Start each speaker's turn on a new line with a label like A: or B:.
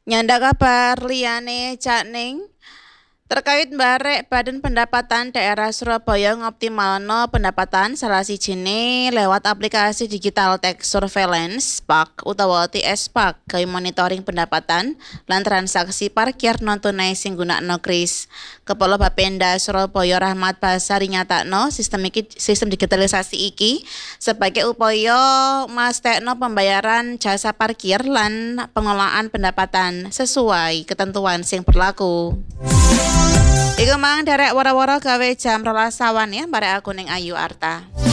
A: Nyanda kabar liyane Cak Ning terkait barek Badan Pendapatan Daerah Surabaya ngoptimalno pendapatan salah sijine lewat aplikasi Digital Tax Surveillance PAK utawa TS PAK gawe monitoring pendapatan lan transaksi parkir non tunai sing gunakno kris. Kepala Bapenda Surabaya Rahmat Basari nyatakno sistem digitalisasi iki sebagai upaya mastekno pembayaran jasa parkir lan pengelolaan pendapatan sesuai ketentuan sing berlaku. Iku mang derek wara-wara gawe jam 12 awan ya barek aku ning Ayu Arta.